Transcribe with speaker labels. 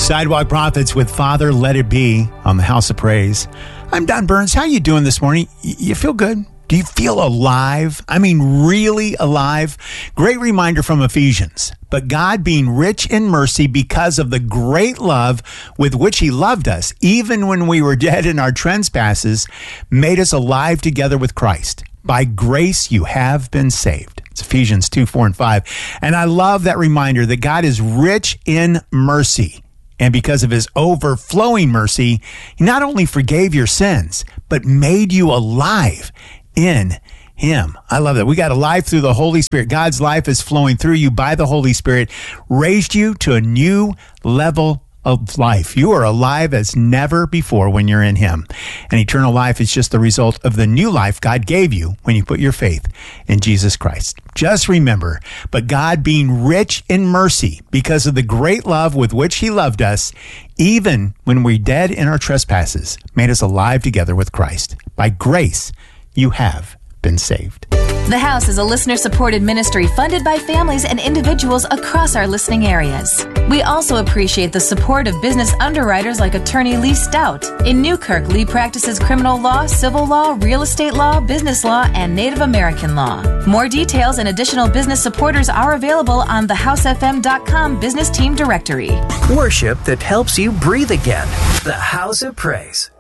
Speaker 1: Sidewalk Prophets with Father Let It Be on the House of Praise. I'm Don Burns. How you doing this morning? You feel good? Do you feel alive? I mean, really alive? Great reminder from Ephesians. But God, being rich in mercy because of the great love with which he loved us, even when we were dead in our trespasses, made us alive together with Christ. By grace you have been saved. It's Ephesians 2, 4, and 5. And I love that reminder that God is rich in mercy. And because of his overflowing mercy, he not only forgave your sins, but made you alive in him. I love that. We got alive through the Holy Spirit. God's life is flowing through you by the Holy Spirit, raised you to a new level of life. You are alive as never before when you're in him. And eternal life is just the result of the new life God gave you when you put your faith in Jesus Christ. Just remember, but God, being rich in mercy because of the great love with which he loved us, even when we're dead in our trespasses, made us alive together with Christ. By grace, you have been saved.
Speaker 2: The House is a listener-supported ministry funded by families and individuals across our listening areas. We also appreciate the support of business underwriters like attorney Lee Stout. In Newkirk, Lee practices criminal law, civil law, real estate law, business law, and Native American law. More details and additional business supporters are available on the housefm.com business team directory.
Speaker 3: Worship that helps you breathe again. The House of Praise.